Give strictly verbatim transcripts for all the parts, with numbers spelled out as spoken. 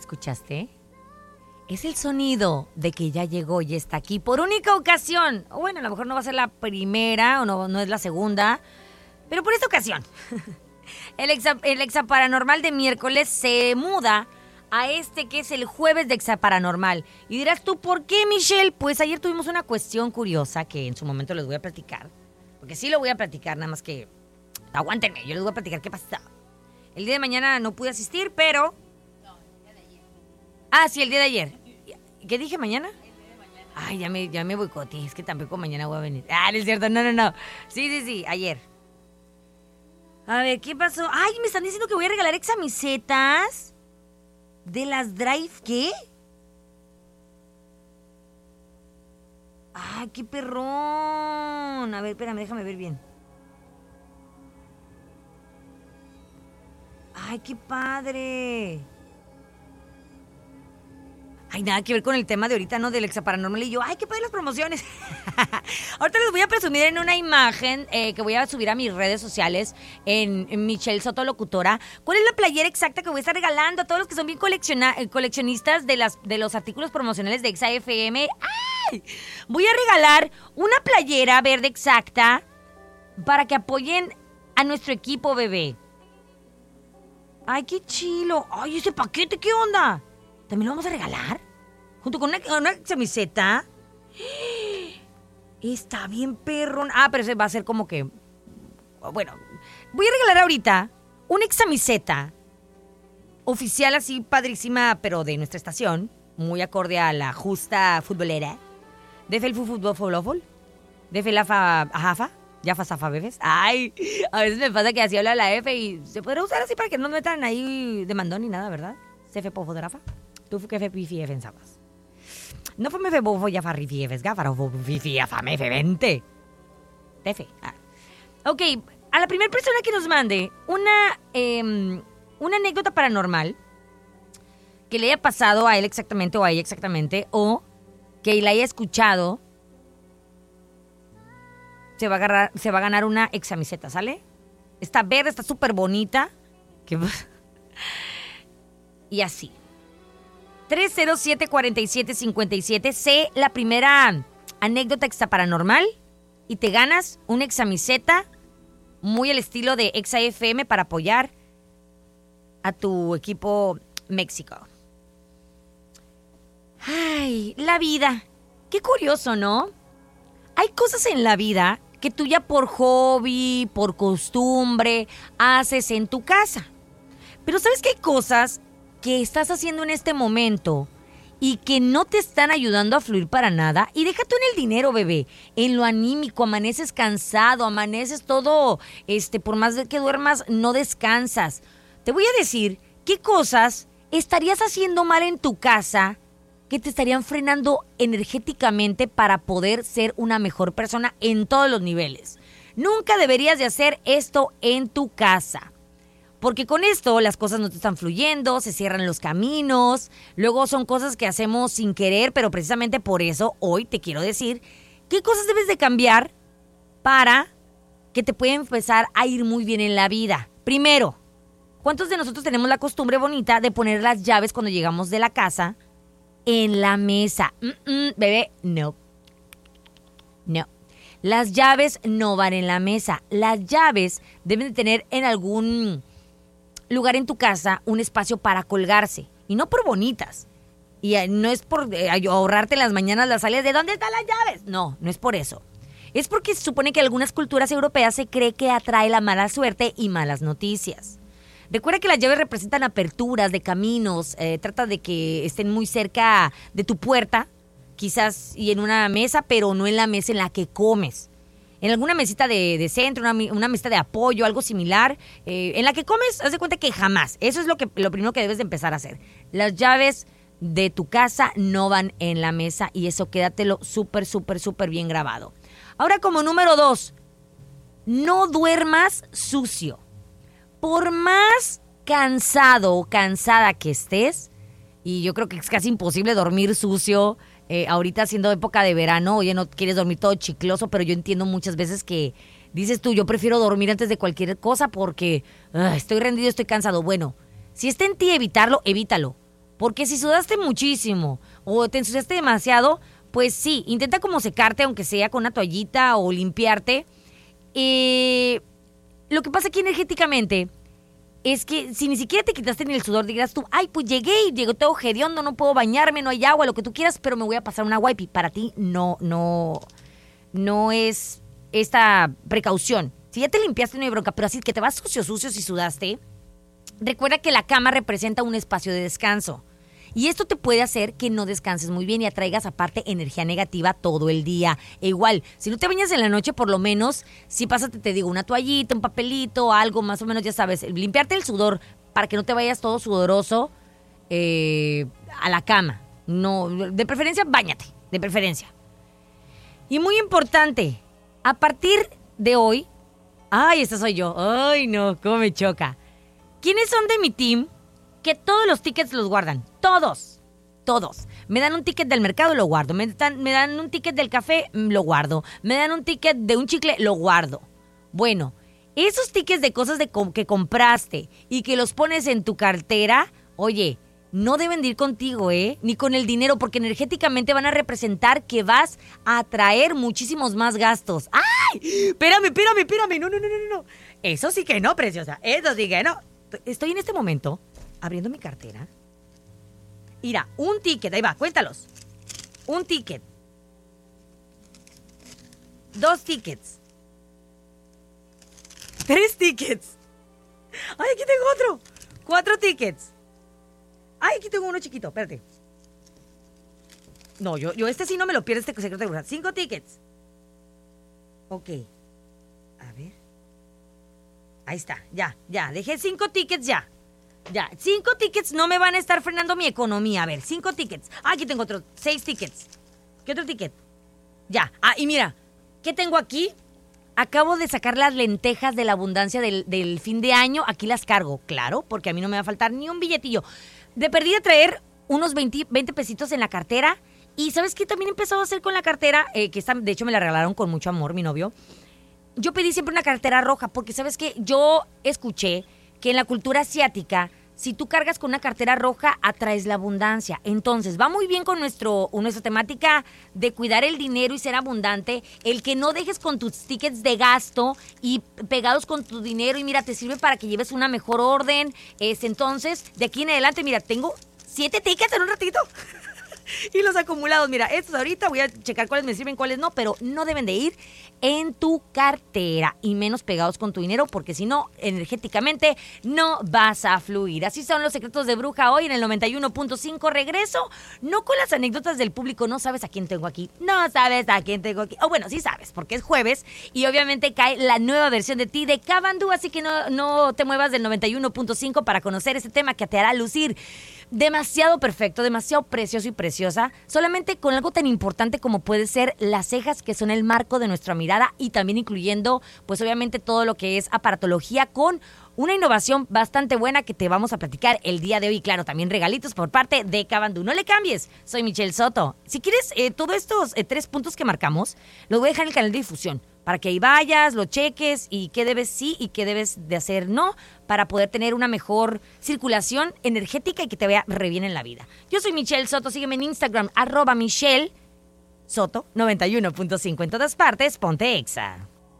¿Escuchaste? Es el sonido de que ya llegó y está aquí por única ocasión. O bueno, a lo mejor no va a ser la primera o no, no es la segunda, pero por esta ocasión. El exa, el exa paranormal de miércoles se muda a este que es el jueves de exa paranormal. Y dirás tú, ¿por qué, Michelle? Pues ayer tuvimos una cuestión curiosa que en su momento les voy a platicar. Porque sí lo voy a platicar, nada más que aguántenme, yo les voy a platicar qué pasó. El día de mañana no pude asistir, pero... No, el día de ayer. Ah, sí, el día de ayer. ¿Qué dije mañana? El día de mañana. Ay, ya me, ya me boicoteé, es que tampoco mañana voy a venir. Ah, no es cierto, no, no, no. Sí, sí, sí, ayer. A ver, ¿qué pasó? Ay, me están diciendo que voy a regalar examisetas de las Drive, ¿qué? Ay, qué perrón. A ver, espérame, déjame ver bien. Ay, qué padre. Ay, nada que ver con el tema de ahorita, ¿no? Del exaparanormal. Y yo, ay, qué padre las promociones. Ahorita les voy a presumir en una imagen eh, que voy a subir a mis redes sociales en, en Michelle Soto Locutora. ¿Cuál es la playera exacta que voy a estar regalando a todos los que son bien colecciona- coleccionistas de, las, de los artículos promocionales de Exa F M? ¡Ay! Voy a regalar una playera verde exacta para que apoyen a nuestro equipo, bebé. Ay, qué chilo. Ay, ese paquete, ¿qué onda? ¿También lo vamos a regalar? Junto con una, una camiseta. Está bien perrón. Ah, pero ese va a ser como que... Bueno, voy a regalar ahorita una examiseta oficial así padrísima, pero de nuestra estación. Muy acorde a la justa futbolera. De fel fútbol fútbol. De fel afa ajafa. Ya fasafa bebés. Ay, a veces me pasa que así habla la F y se podrá usar así para que no me metan ahí de mandón ni nada, ¿verdad? Se fe po fotografa. Tú que fe pifi pensabas. No fue me fe bofo ya farri fiefes gafaro fo fifi afame fe vente. Tefe. Ah. Ok, a la primera persona que nos mande una eh, una anécdota paranormal que le haya pasado a él exactamente o a ella exactamente o que la haya escuchado, se va a agarrar, se va a ganar una examiseta, ¿sale? Está verde, está súper bonita. ¿Qué? Y así. tres cero siete, cuatro siete, cinco siete. Sé la primera anécdota extra paranormal y te ganas una examiseta muy al estilo de Exa F M para apoyar a tu equipo México. Ay, la vida. Qué curioso, ¿no? Hay cosas en la vida que tú ya por hobby, por costumbre, haces en tu casa. Pero ¿sabes qué hay cosas que estás haciendo en este momento y que no te están ayudando a fluir para nada? Y deja tú en el dinero, bebé, en lo anímico, amaneces cansado, amaneces todo, este, por más de que duermas, no descansas. Te voy a decir qué cosas estarías haciendo mal en tu casa que te estarían frenando energéticamente para poder ser una mejor persona en todos los niveles. Nunca deberías de hacer esto en tu casa. Porque con esto las cosas no te están fluyendo, se cierran los caminos, luego son cosas que hacemos sin querer, pero precisamente por eso hoy te quiero decir qué cosas debes de cambiar para que te pueda empezar a ir muy bien en la vida. Primero, ¿cuántos de nosotros tenemos la costumbre bonita de poner las llaves cuando llegamos de la casa en la mesa? Mm-mm, bebé, no. No. Las llaves no van en la mesa. Las llaves deben de tener en algún lugar en tu casa un espacio para colgarse. Y no por bonitas. Y no es por eh, ahorrarte en las mañanas las salidas de ¿dónde están las llaves? No, no es por eso. Es porque se supone que en algunas culturas europeas se cree que atrae la mala suerte y malas noticias. Recuerda que las llaves representan aperturas de caminos. Eh, trata de que estén muy cerca de tu puerta, quizás y en una mesa, pero no en la mesa en la que comes. En alguna mesita de, de centro, una, una mesita de apoyo, algo similar, eh, en la que comes, haz de cuenta que jamás. Eso es lo que lo primero que debes de empezar a hacer. Las llaves de tu casa no van en la mesa y eso quédatelo súper, súper, súper bien grabado. Ahora, como número dos, no duermas sucio. Por más cansado o cansada que estés, y yo creo que es casi imposible dormir sucio, Eh, ahorita siendo época de verano, oye, no quieres dormir todo chicloso, pero yo entiendo muchas veces que dices tú, yo prefiero dormir antes de cualquier cosa porque uh, estoy rendido, estoy cansado. Bueno, si está en ti evitarlo, evítalo. Porque si sudaste muchísimo o te ensuciaste demasiado, pues sí, intenta como secarte, aunque sea con una toallita o limpiarte. Eh, lo que pasa aquí energéticamente es que si ni siquiera te quitaste ni el sudor, digas tú, ay, pues llegué y llego todo hediondo, no puedo bañarme, no hay agua, lo que tú quieras, pero me voy a pasar una wipe. Para ti no, no, no es esta precaución. Si ya te limpiaste no hay bronca, pero así que te vas sucio, sucio si sudaste, recuerda que la cama representa un espacio de descanso. Y esto te puede hacer que no descanses muy bien y atraigas aparte energía negativa todo el día. E igual, si no te bañas en la noche, por lo menos, si pásate, te digo, una toallita, un papelito, algo más o menos, ya sabes, limpiarte el sudor para que no te vayas todo sudoroso eh, a la cama. No, de preferencia, báñate, de preferencia. Y muy importante, a partir de hoy, ay, esta soy yo, ay no, cómo me choca. ¿Quiénes son de mi team que todos los tickets los guardan? Todos, todos. Me dan un ticket del mercado, lo guardo. Me dan, me dan un ticket del café, lo guardo. Me dan un ticket de un chicle, lo guardo. Bueno, esos tickets de cosas de com- que compraste y que los pones en tu cartera, oye, no deben de ir contigo, ¿eh? Ni con el dinero, porque energéticamente van a representar que vas a atraer muchísimos más gastos. ¡Ay! Espérame, espérame, espérame. No, no, no, no, no. Eso sí que no, preciosa. Eso sí que no. Estoy en este momento abriendo mi cartera. Mira, un ticket, ahí va, cuéntalos. Un ticket. Dos tickets. Tres tickets. Ay, aquí tengo otro. Cuatro tickets. Ay, aquí tengo uno chiquito, espérate. No, yo, yo este sí no me lo pierdo, este secreto de seguridad. Cinco tickets. Ok. A ver. Ahí está, ya, ya. Dejé cinco tickets ya. Ya, cinco tickets no me van a estar frenando mi economía. A ver, cinco tickets. Ah, aquí tengo otros, seis tickets. ¿Qué otro ticket? Ya. Ah, y mira, ¿qué tengo aquí? Acabo de sacar las lentejas de la abundancia del, del fin de año. Aquí las cargo, claro, porque a mí no me va a faltar ni un billetillo. De perdida traer unos veinte, veinte pesitos en la cartera. Y ¿sabes qué también he empezado a hacer con la cartera? Eh, que esta, de hecho, me la regalaron con mucho amor, mi novio. Yo pedí siempre una cartera roja, porque ¿sabes qué? Yo escuché que en la cultura asiática, si tú cargas con una cartera roja, atraes la abundancia. Entonces, va muy bien con nuestro, nuestra temática de cuidar el dinero y ser abundante, el que no dejes con tus tickets de gasto y pegados con tu dinero, y mira, te sirve para que lleves una mejor orden. Es, entonces, de aquí en adelante, mira, tengo siete tickets en un ratito. Y los acumulados, mira, estos ahorita voy a checar cuáles me sirven, cuáles no, pero no deben de ir en tu cartera y menos pegados con tu dinero, porque si no, energéticamente no vas a fluir. Así son los secretos de bruja hoy en el noventa y uno punto cinco. Regreso, no con las anécdotas del público, no sabes a quién tengo aquí, no sabes a quién tengo aquí, o bueno, sí sabes, porque es jueves y obviamente cae la nueva versión de ti de Cabandú, así que no, no te muevas del noventa y uno punto cinco para conocer este tema que te hará lucir demasiado perfecto, demasiado precioso y preciosa, solamente con algo tan importante como puede ser las cejas, que son el marco de nuestra mirada, y también incluyendo, pues obviamente todo lo que es aparatología con una innovación bastante buena que te vamos a platicar el día de hoy. Claro, también regalitos por parte de Cabandú. No le cambies, soy Michelle Soto. Si quieres, eh, todos estos eh, tres puntos que marcamos, los voy a dejar en el canal de difusión, para que ahí vayas, lo cheques y qué debes sí y qué debes de hacer no, para poder tener una mejor circulación energética y que te vea re bien en la vida. Yo soy Michelle Soto, sígueme en Instagram, arroba Michelle Soto noventa y uno punto cinco. En todas partes, ponte Exa.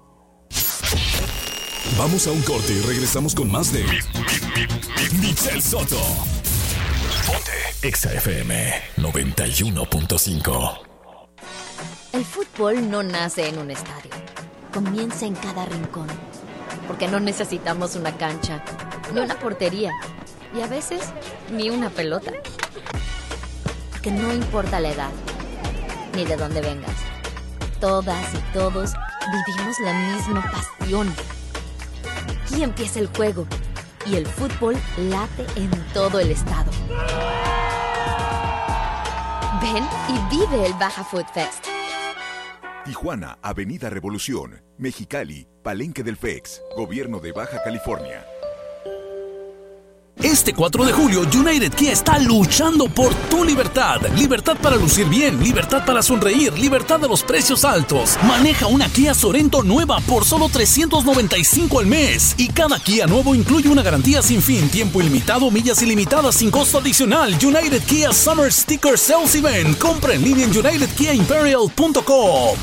Vamos a un corte y regresamos con más de Michelle Soto. Ponte Exa F M noventa y uno punto cinco. El fútbol no nace en un estadio, comienza en cada rincón, porque no necesitamos una cancha, ni una portería, y a veces ni una pelota. Porque no importa la edad, ni de dónde vengas, todas y todos vivimos la misma pasión. Aquí empieza el juego, y el fútbol late en todo el estado. Ven y vive el Baja Food Fest. Tijuana, Avenida Revolución, Mexicali, Palenque del F E X, Gobierno de Baja California. Este cuatro de julio, United Kia está luchando por tu libertad. Libertad para lucir bien, libertad para sonreír, libertad de los precios altos. Maneja una Kia Sorento nueva por solo trescientos noventa y cinco al mes. Y cada Kia nuevo incluye una garantía sin fin, tiempo ilimitado, millas ilimitadas sin costo adicional. United Kia Summer Sticker Sales Event. Compra en línea en united kia imperial punto com.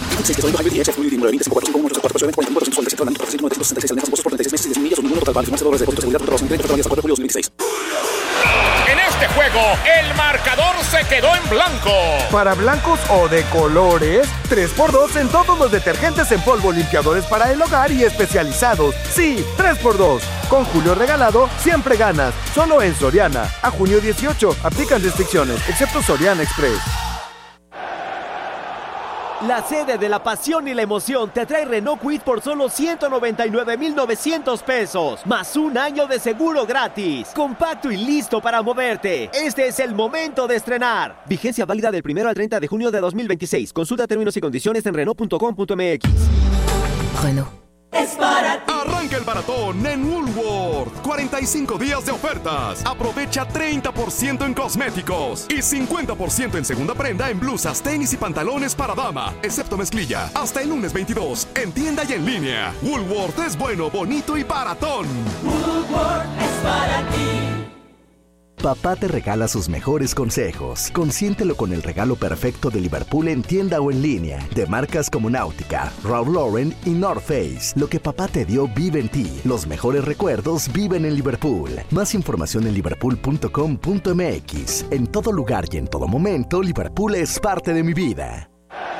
En este juego, el marcador se quedó en blanco. Para blancos o de colores, tres por dos en todos los detergentes en polvo, limpiadores para el hogar y especializados. Sí, tres por dos. Con Julio regalado, siempre ganas. Solo en Soriana. A junio dieciocho. Aplican restricciones, excepto Soriana Express. La sede de la pasión y la emoción te trae Renault Kwid por solo ciento noventa y nueve mil novecientos pesos, más un año de seguro gratis. Compacto y listo para moverte. Este es el momento de estrenar. Vigencia válida del primero al treinta de junio de dos mil veintiséis. Consulta términos y condiciones en renault punto com punto m x. Renault. Es para ti. Arranca el maratón en Woolworth. cuarenta y cinco días de ofertas. Aprovecha treinta por ciento en cosméticos y cincuenta por ciento en segunda prenda en blusas, tenis y pantalones para dama, excepto mezclilla. Hasta el lunes veintidós, en tienda y en línea. Woolworth es bueno, bonito y baratón. Woolworth es para ti. Papá te regala sus mejores consejos. Consiéntelo con el regalo perfecto de Liverpool en tienda o en línea. De marcas como Náutica, Ralph Lauren y North Face. Lo que papá te dio vive en ti. Los mejores recuerdos viven en Liverpool. Más información en liverpool punto com punto m x. En todo lugar y en todo momento, Liverpool es parte de mi vida.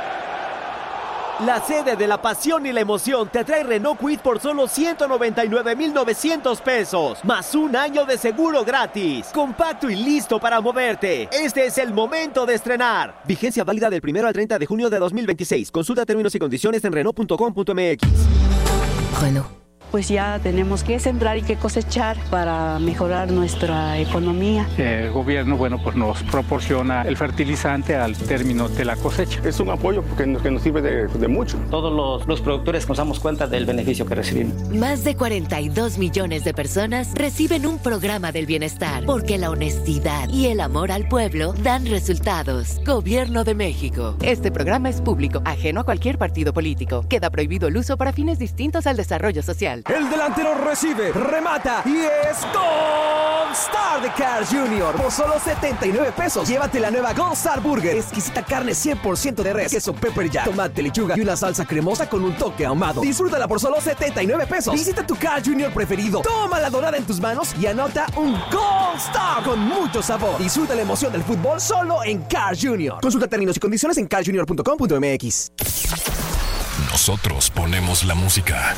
La sede de la pasión y la emoción te trae Renault Kwid por solo ciento noventa y nueve mil novecientos pesos, más un año de seguro gratis. Compacto y listo para moverte. Este es el momento de estrenar. Vigencia válida del primero al treinta de junio de dos mil veintiséis. Consulta términos y condiciones en renault punto com punto m x. Renault. Pues ya tenemos que sembrar y que cosechar para mejorar nuestra economía. El gobierno, bueno, pues nos proporciona el fertilizante al término de la cosecha. Es un apoyo que nos, que nos sirve de, de mucho. Todos los, los productores nos damos cuenta del beneficio que recibimos. Más de cuarenta y dos millones de personas reciben un programa del bienestar, porque la honestidad y el amor al pueblo dan resultados. Gobierno de México. Este programa es público, ajeno a cualquier partido político. Queda prohibido el uso para fines distintos al desarrollo social. El delantero recibe, remata y es Gold Star de Carl junior Por solo setenta y nueve pesos, llévate la nueva Gold Star Burger. Exquisita carne cien por ciento de res, queso pepper jack, tomate, lechuga y una salsa cremosa con un toque ahumado. Disfrútala por solo setenta y nueve pesos. Visita tu Carl junior preferido, toma la dorada en tus manos y anota un Gold Star con mucho sabor. Disfruta la emoción del fútbol solo en Carl junior Consulta términos y condiciones en carl junior punto com punto m x. Nosotros ponemos la música.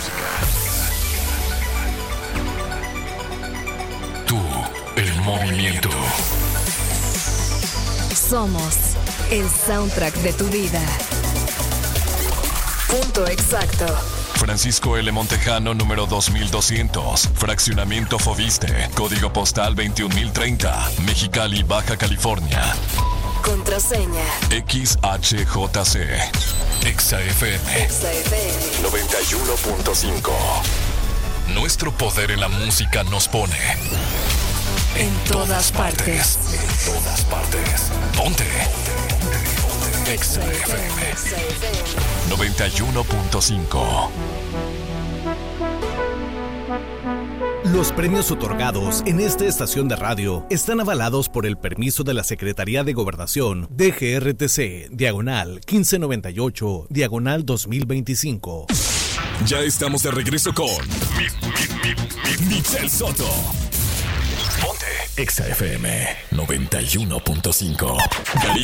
Tú, el movimiento. Somos el soundtrack de tu vida. Punto exacto. Francisco L. Montejano, número dos mil doscientos. Fraccionamiento Foviste. Código postal veintiún mil treinta. Mexicali, Baja California. Contraseña. X H J C. Exa F M. Exa F M. noventa y uno punto cinco. Nuestro poder en la música nos pone en, en todas, todas partes. partes. En todas partes. Ponte. Exa F M. noventa y uno punto cinco. Los premios otorgados en esta estación de radio están avalados por el permiso de la Secretaría de Gobernación D G R T C, diagonal quince noventa y ocho, diagonal dos mil veinticinco. Ya estamos de regreso con mi, mi, mi, mi, Michelle Soto. Ponte Exa F M noventa y uno punto cinco.